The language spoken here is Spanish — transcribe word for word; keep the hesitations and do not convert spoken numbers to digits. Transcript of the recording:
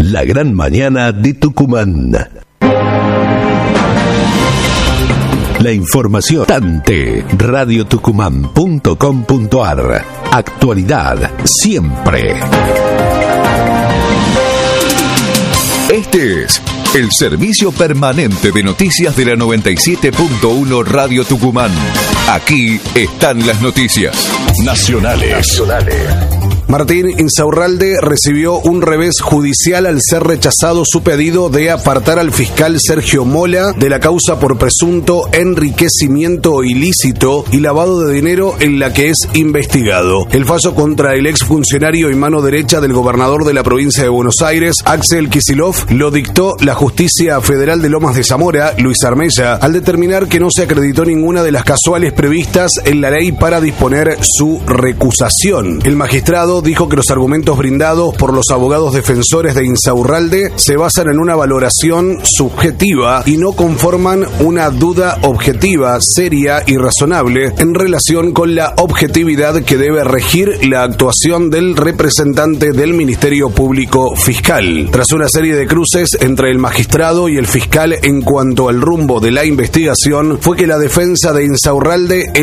La gran mañana de Tucumán. La información ante radio tucumán punto com punto ar. Actualidad siempre. Este es el servicio permanente de noticias de la noventa y siete punto uno Radio Tucumán. Aquí están las noticias nacionales. nacionales. Martín Insaurralde recibió un revés judicial al ser rechazado su pedido de apartar al fiscal Sergio Mola de la causa por presunto enriquecimiento ilícito y lavado de dinero en la que es investigado. El fallo contra el exfuncionario y mano derecha del gobernador de la provincia de Buenos Aires, Axel Kicillof, lo dictó la Justicia Federal de Lomas de Zamora, Luis Armella, al determinar que no se acreditó ninguna de las causales previstas en la ley para disponer su recusación. El magistrado dijo que los argumentos brindados por los abogados defensores de Insaurralde se basan en una valoración subjetiva y no conforman una duda objetiva, seria y razonable en relación con la objetividad que debe regir la actuación del representante del Ministerio Público Fiscal. Tras una serie de cruces entre el magistrado y el fiscal en cuanto al rumbo de la investigación, fue que la defensa de Insaurralde